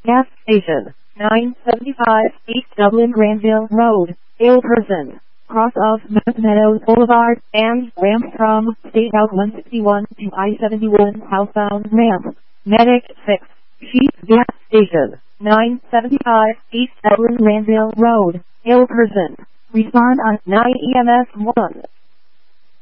Gas Station, 975 East Dublin Granville Road, Ilperson, cross of Mount Meadows Boulevard, and ramp from State Route 161 to I-71 southbound ramp. Medic 6, Chief Gas Station, 975 East Dublin Granville Road, Ilperson. Respond on 9 EMS 1.